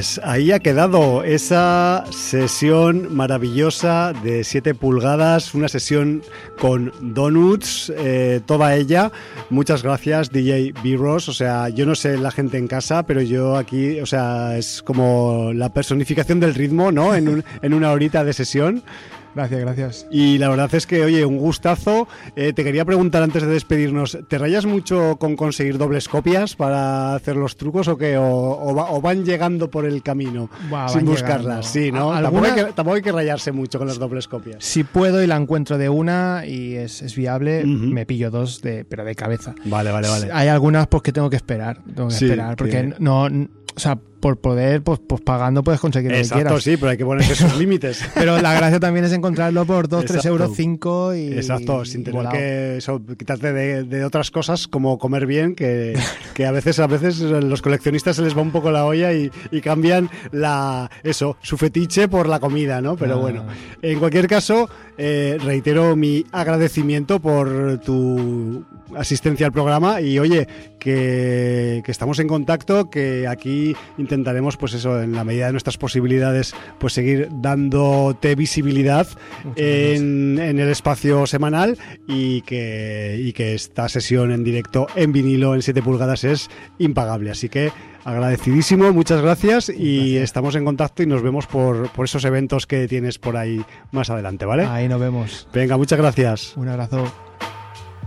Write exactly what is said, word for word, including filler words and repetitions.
Pues ahí ha quedado esa sesión maravillosa de siete pulgadas, una sesión con donuts, eh, toda ella. Muchas gracias, D J B-Ross. O sea, yo no sé la gente en casa, pero yo aquí, o sea, es como la personificación del ritmo, ¿no? En, un, en una horita de sesión. Gracias, gracias. Y la verdad es que, oye, un gustazo. Eh, te quería preguntar antes de despedirnos, ¿te rayas mucho con conseguir dobles copias para hacer los trucos o qué? ¿O, o, va, o van llegando por el camino Buah, sin van buscarlas? Sí, ¿no? ¿Alguna? Tampoco hay, que, tampoco hay que rayarse mucho con las dobles copias. Si puedo y la encuentro de una y es, es viable, Uh-huh. me pillo dos, de, pero de cabeza. Vale, vale, vale. Hay algunas pues que tengo que esperar, tengo que Sí, esperar, porque sí. no, o sea, por poder, pues, pues pagando puedes conseguir lo Exacto, que quieras. sí, pero hay que ponerse sus límites. Pero la gracia también es encontrarlo por dos, tres Exacto. euros, cinco y Exacto, sin tener volado. que eso, quitarte de, de otras cosas como comer bien, que, que a veces a veces los coleccionistas se les va un poco la olla y, y cambian la eso, su fetiche por la comida, ¿no? Pero Ah. bueno, en cualquier caso, eh, reitero mi agradecimiento por tu asistencia al programa y oye, que, que estamos en contacto, que aquí intentaremos, pues eso, en la medida de nuestras posibilidades, pues seguir dándote visibilidad en, en el espacio semanal y que, y que esta sesión en directo en vinilo en siete pulgadas es impagable. Así que agradecidísimo, muchas gracias y gracias. Estamos en contacto y nos vemos por, por esos eventos que tienes por ahí más adelante, ¿vale? Ahí nos vemos. Venga, muchas gracias. Un abrazo.